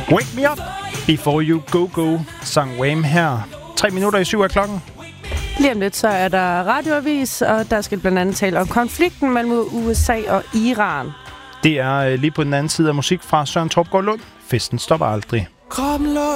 Wake Me Up Before You Go Go, sang Wham her. 7:03 er klokken. Lige om lidt så er der radioavis, og der skal blandt andet tale om konflikten mellem USA og Iran. Det er lige på den anden side af musik fra Søren Tropgaard Lund. Festen stopper aldrig.